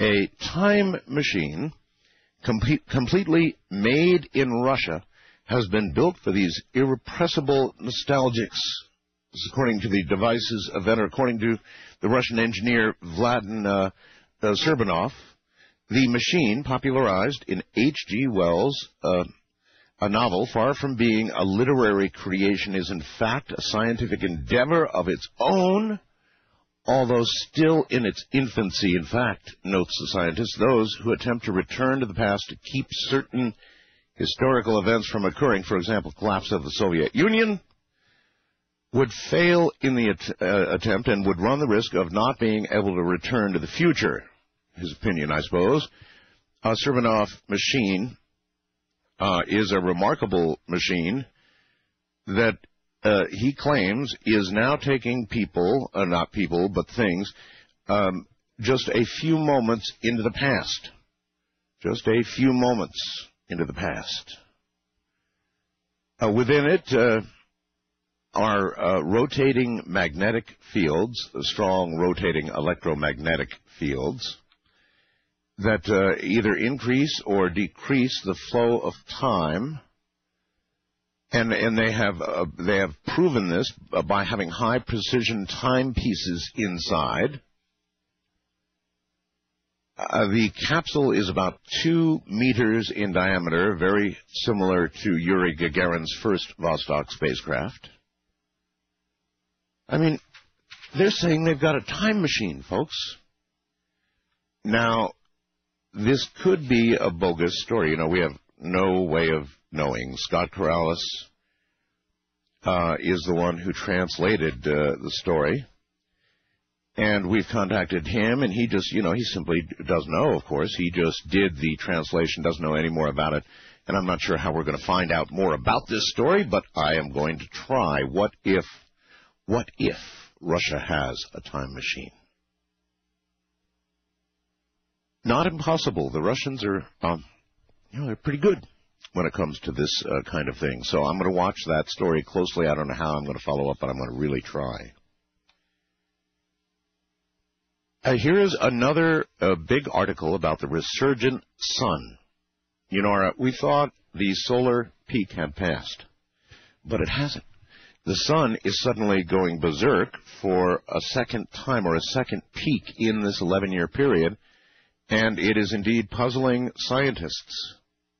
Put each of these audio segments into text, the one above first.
A time machine completely made in Russia has been built for these irrepressible nostalgics, according to the device's inventor, according to the Russian engineer Vladimir Serbanov. The machine, popularized in H.G. Wells' a novel, far from being a literary creation, is in fact a scientific endeavor of its own, although still in its infancy. In fact, notes the scientist, those who attempt to return to the past to keep certain historical events from occurring, for example, collapse of the Soviet Union, would fail in the attempt and would run the risk of not being able to return to the future. His opinion, I suppose. Serbanov machine is a remarkable machine that he claims is now taking people, not people, but things, just a few moments into the past. Just a few moments into the past. Within it are rotating magnetic fields, strong rotating electromagnetic fields, that either increase or decrease the flow of time, and they have proven this by having high precision timepieces inside. The capsule is about 2 meters in diameter, very similar to Yuri Gagarin's first Vostok spacecraft. I mean, they're saying they've got a time machine, folks. Now, this could be a bogus story. You know, we have no way of knowing. Scott Corrales is the one who translated the story. And we've contacted him, and he just, he simply doesn't know, of course. He just did the translation, doesn't know any more about it. And I'm not sure how we're going to find out more about this story, but I am going to try. What if Russia has a time machine? Not impossible. The Russians are, they're pretty good when it comes to this kind of thing. So I'm going to watch that story closely. I don't know how I'm going to follow up, but I'm going to really try. Here is another big article about the resurgent sun. We thought the solar peak had passed, but it hasn't. The sun is suddenly going berserk for a second time, or a second peak in this 11-year period, and it is indeed puzzling scientists.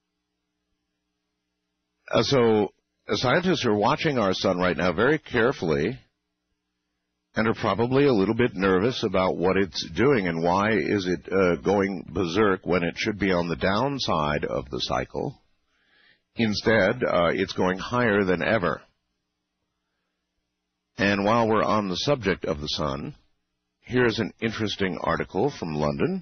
So scientists are watching our sun right now very carefully and are probably a little bit nervous about what it's doing and why is it going berserk when it should be on the downside of the cycle. Instead, it's going higher than ever. And while we're on the subject of the sun, here's an interesting article from London.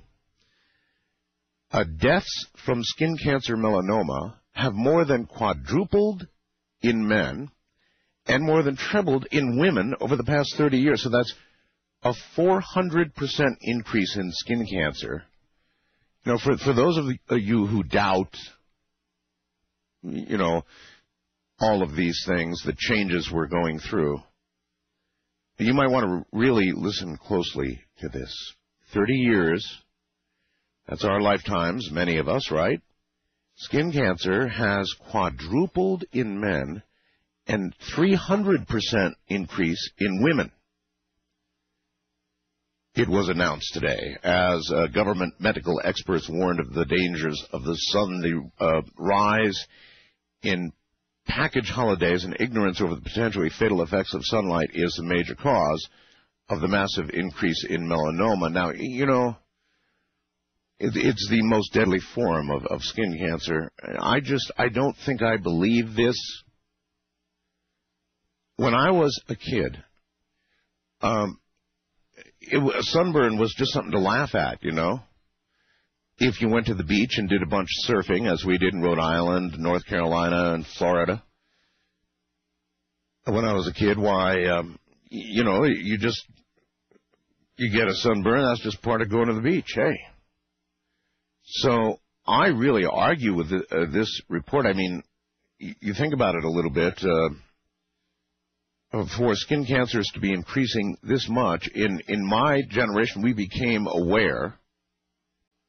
Deaths from skin cancer melanoma have more than quadrupled in men and more than tripled in women over the past 30 years. So that's a 400% increase in skin cancer. For those of you who doubt, all of these things, the changes we're going through, you might want to really listen closely to this. 30 years, that's our lifetimes, many of us, right? Skin cancer has quadrupled in men and 300% increase in women. It was announced today as government medical experts warned of the dangers of the sun. The rise in package holidays and ignorance over the potentially fatal effects of sunlight is the major cause of the massive increase in melanoma. Now, it's the most deadly form of skin cancer. I don't think I believe this. When I was a kid, sunburn was just something to laugh at, If you went to the beach and did a bunch of surfing, as we did in Rhode Island, North Carolina, and Florida. When I was a kid, you get a sunburn, that's just part of going to the beach, hey. So I really argue with this report. I mean, you think about it a little bit. For skin cancers to be increasing this much, in my generation, we became aware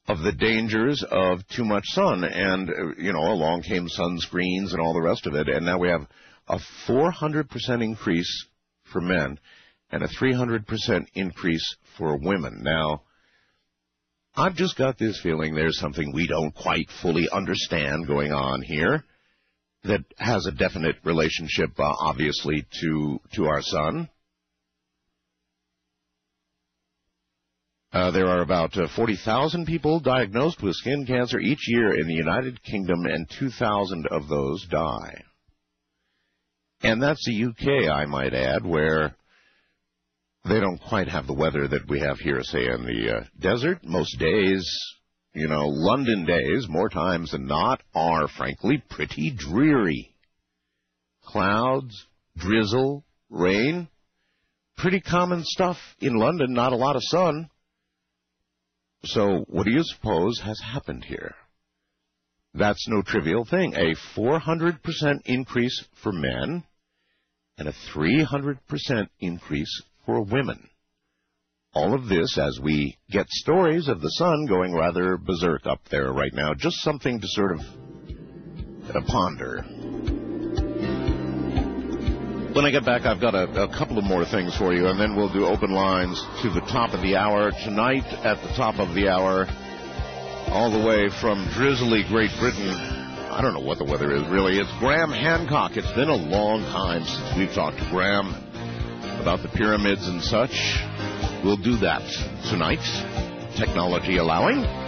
of the dangers of too much sun. And, along came sunscreens and all the rest of it. And now we have a 400% increase for men and a 300% increase for women. Now, I've just got this feeling there's something we don't quite fully understand going on here that has a definite relationship, obviously, to our sun. There are about 40,000 people diagnosed with skin cancer each year in the United Kingdom, and 2,000 of those die. And that's the UK, I might add, where they don't quite have the weather that we have here, say, in the desert. Most days, London days, more times than not, are, frankly, pretty dreary. Clouds, drizzle, rain, pretty common stuff in London, not a lot of sun. So what do you suppose has happened here? That's no trivial thing. A 400% increase for men and a 300% increase for women. All of this as we get stories of the sun going rather berserk up there right now. Just something to sort of ponder. When I get back, I've got a couple of more things for you, and then we'll do open lines to the top of the hour. Tonight, at the top of the hour, all the way from drizzly Great Britain, I don't know what the weather is, really. It's Graham Hancock. It's been a long time since we've talked to Graham about the pyramids and such. We'll do that tonight, technology allowing.